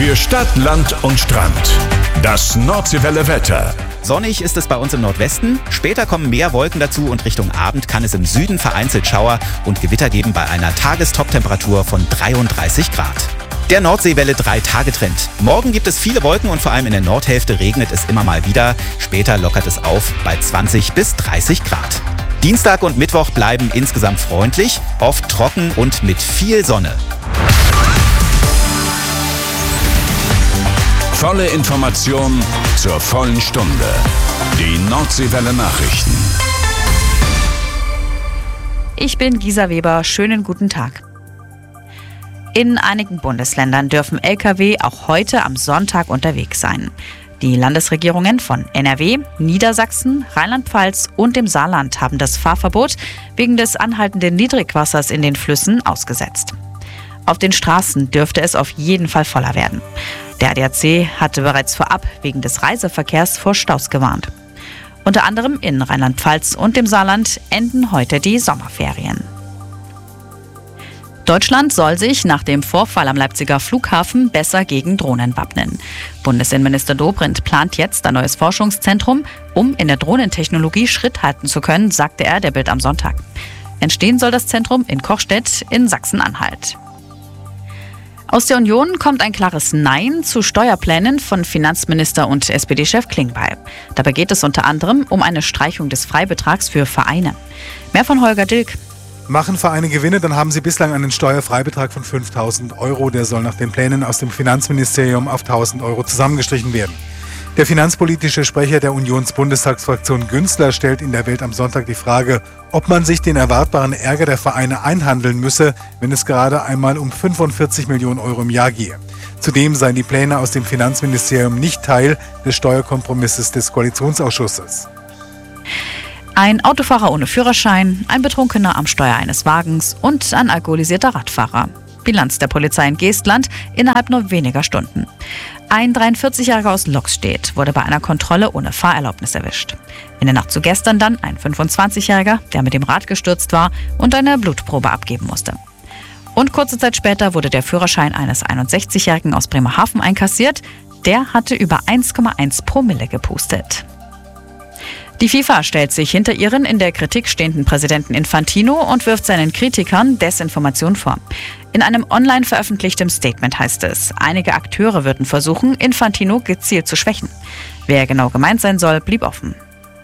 Für Stadt, Land und Strand. Das Nordseewelle Wetter. Sonnig ist es bei uns im Nordwesten, später kommen mehr Wolken dazu und Richtung Abend kann es im Süden vereinzelt Schauer und Gewitter geben bei einer Tagestoptemperatur von 33 Grad. Der Nordseewelle 3-Tage-Trend. Morgen gibt es viele Wolken und vor allem in der Nordhälfte regnet es immer mal wieder. Später lockert es auf bei 20 bis 30 Grad. Dienstag und Mittwoch bleiben insgesamt freundlich, oft trocken und mit viel Sonne. Volle Information zur vollen Stunde. Die Nordseewelle Nachrichten. Ich bin Gisa Weber. Schönen guten Tag. In einigen Bundesländern dürfen Lkw auch heute am Sonntag unterwegs sein. Die Landesregierungen von NRW, Niedersachsen, Rheinland-Pfalz und dem Saarland haben das Fahrverbot wegen des anhaltenden Niedrigwassers in den Flüssen ausgesetzt. Auf den Straßen dürfte es auf jeden Fall voller werden. Der ADAC hatte bereits vorab wegen des Reiseverkehrs vor Staus gewarnt. Unter anderem in Rheinland-Pfalz und dem Saarland enden heute die Sommerferien. Deutschland soll sich nach dem Vorfall am Leipziger Flughafen besser gegen Drohnen wappnen. Bundesinnenminister Dobrindt plant jetzt ein neues Forschungszentrum, um in der Drohnentechnologie Schritt halten zu können, sagte er der Bild am Sonntag. Entstehen soll das Zentrum in Kochstedt in Sachsen-Anhalt. Aus der Union kommt ein klares Nein zu Steuerplänen von Finanzminister und SPD-Chef Klingbeil. Dabei geht es unter anderem um eine Streichung des Freibetrags für Vereine. Mehr von Holger Dilk. Machen Vereine Gewinne, dann haben sie bislang einen Steuerfreibetrag von 5.000 Euro. Der soll nach den Plänen aus dem Finanzministerium auf 1.000 Euro zusammengestrichen werden. Der finanzpolitische Sprecher der Unionsbundestagsfraktion Günzler stellt in der Welt am Sonntag die Frage, ob man sich den erwartbaren Ärger der Vereine einhandeln müsse, wenn es gerade einmal um 45 Millionen Euro im Jahr gehe. Zudem seien die Pläne aus dem Finanzministerium nicht Teil des Steuerkompromisses des Koalitionsausschusses. Ein Autofahrer ohne Führerschein, ein Betrunkener am Steuer eines Wagens und ein alkoholisierter Radfahrer. Bilanz der Polizei in Geestland innerhalb nur weniger Stunden. Ein 43-Jähriger aus Loxstedt wurde bei einer Kontrolle ohne Fahrerlaubnis erwischt. In der Nacht zu gestern dann ein 25-Jähriger, der mit dem Rad gestürzt war und eine Blutprobe abgeben musste. Und kurze Zeit später wurde der Führerschein eines 61-Jährigen aus Bremerhaven einkassiert. Der hatte über 1,1 Promille gepustet. Die FIFA stellt sich hinter ihren in der Kritik stehenden Präsidenten Infantino und wirft seinen Kritikern Desinformation vor. In einem online veröffentlichten Statement heißt es, einige Akteure würden versuchen, Infantino gezielt zu schwächen. Wer genau gemeint sein soll, blieb offen.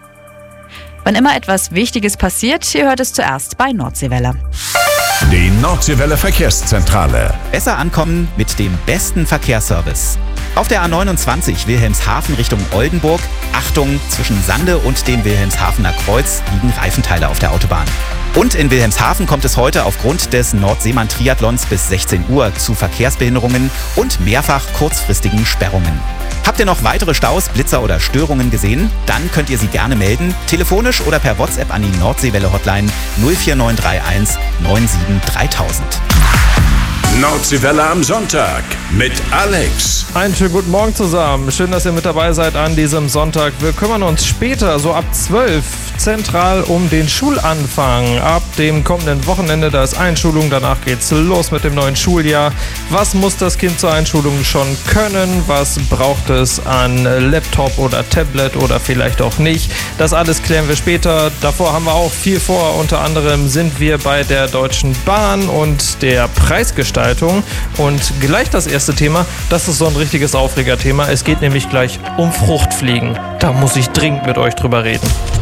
Wann immer etwas Wichtiges passiert, ihr hört es zuerst bei Nordseewelle. Die Nordseewelle Verkehrszentrale. Besser ankommen mit dem besten Verkehrsservice. Auf der A29 Wilhelmshaven Richtung Oldenburg, Achtung, zwischen Sande und dem Wilhelmshavener Kreuz liegen Reifenteile auf der Autobahn. Und in Wilhelmshaven kommt es heute aufgrund des Nordseemann-Triathlons bis 16 Uhr zu Verkehrsbehinderungen und mehrfach kurzfristigen Sperrungen. Habt ihr noch weitere Staus, Blitzer oder Störungen gesehen? Dann könnt ihr sie gerne melden, telefonisch oder per WhatsApp an die Nordseewelle-Hotline 04931 97 3000. Nordseewelle am Sonntag mit Alex. Einen schönen guten Morgen zusammen. Schön, dass ihr mit dabei seid an diesem Sonntag. Wir kümmern uns später, so ab 12, zentral um den Schulanfang. Ab dem kommenden Wochenende, da ist Einschulung, danach geht's los mit dem neuen Schuljahr. Was muss das Kind zur Einschulung schon können? Was braucht es an Laptop oder Tablet oder vielleicht auch nicht? Das alles klären wir später. Davor haben wir auch viel vor. Unter anderem sind wir bei der Deutschen Bahn und der Preisgestaltung. Und gleich das erste Thema, das ist so ein richtiges Aufregerthema. Es geht nämlich gleich um Fruchtfliegen. Da muss ich dringend mit euch drüber reden.